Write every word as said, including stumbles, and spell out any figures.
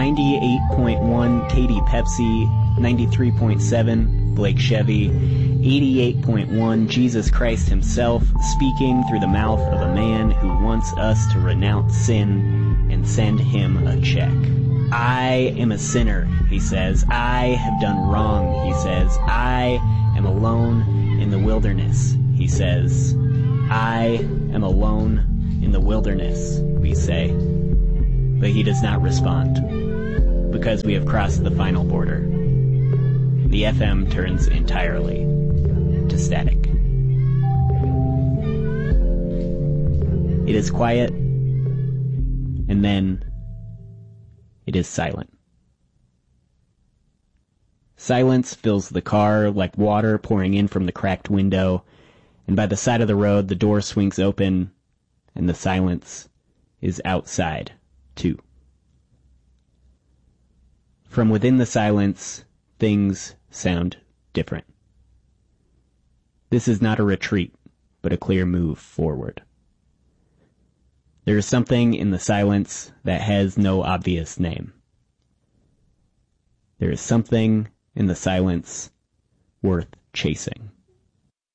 ninety-eight point one Katy Pepsi, ninety-three point seven Blake Chevy, eighty-eight point one Jesus Christ himself speaking through the mouth of a man who wants us to renounce sin and send him a check. I am a sinner, he says. I have done wrong, he says. I am alone in the wilderness, he says. I am alone in the wilderness, we say. But he does not respond, because we have crossed the final border. The F M turns entirely to static. It is quiet, and then it is silent. Silence fills the car like water pouring in from the cracked window, and by the side of the road the door swings open, and the silence is outside, too. From within the silence, things sound different. This is not a retreat, but a clear move forward. There is something in the silence that has no obvious name. There is something in the silence worth chasing.